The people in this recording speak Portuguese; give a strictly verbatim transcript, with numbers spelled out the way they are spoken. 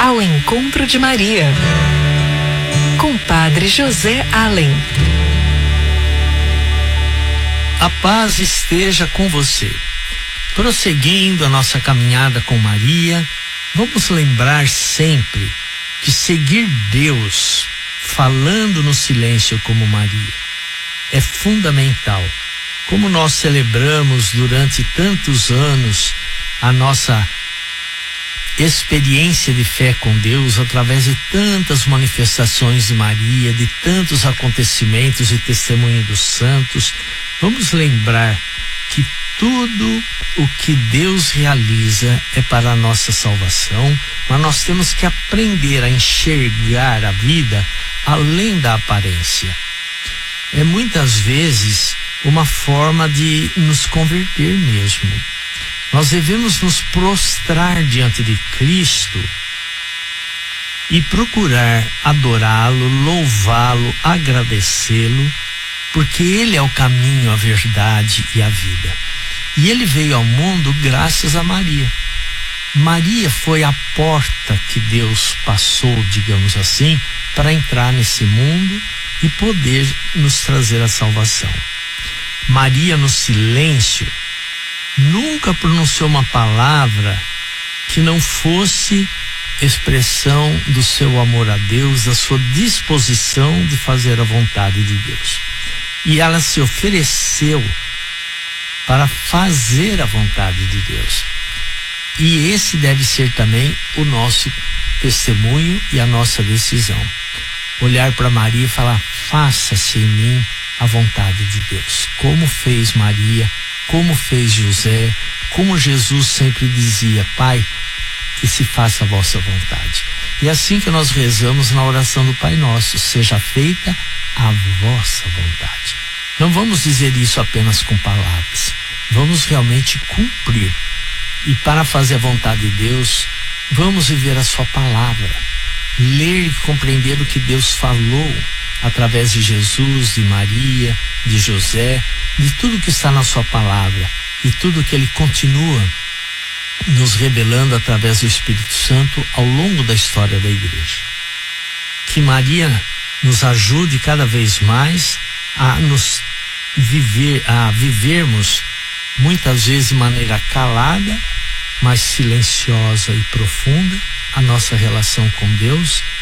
ao encontro de Maria, com Padre José Allen. A paz esteja com você. Prosseguindo a nossa caminhada com Maria, vamos lembrar sempre que seguir Deus, falando no silêncio como Maria, é fundamental. Como nós celebramos durante tantos anos a nossa experiência de fé com Deus através de tantas manifestações de Maria, de tantos acontecimentos e testemunho dos santos, vamos lembrar que tudo o que Deus realiza é para a nossa salvação, mas nós temos que aprender a enxergar a vida além da aparência. É muitas vezes uma forma de nos converter mesmo. Nós devemos nos prostrar diante de Cristo e procurar adorá-lo, louvá-lo, agradecê-lo, porque Ele é o caminho, a verdade e a vida. E Ele veio ao mundo graças a Maria. Maria foi a porta que Deus passou, digamos assim, para entrar nesse mundo e poder nos trazer a salvação. Maria, no silêncio, nunca pronunciou uma palavra que não fosse expressão do seu amor a Deus, da sua disposição de fazer a vontade de Deus. E ela se ofereceu para fazer a vontade de Deus. E esse deve ser também o nosso testemunho e a nossa decisão. Olhar para Maria e falar: faça-se em mim a vontade de Deus. Como fez Maria, como fez José, como Jesus sempre dizia: Pai, que se faça a vossa vontade. E é assim que nós rezamos na oração do Pai Nosso: seja feita a vossa vontade. Não vamos dizer isso apenas com palavras, vamos realmente cumprir. E para fazer a vontade de Deus, vamos viver a sua palavra, ler e compreender o que Deus falou através de Jesus, de Maria, de José, de tudo que está na sua palavra e tudo que Ele continua nos revelando através do Espírito Santo ao longo da história da igreja. Que Maria nos ajude cada vez mais a nos viver, a vivermos muitas vezes de maneira calada, mas silenciosa e profunda, a nossa relação com Deus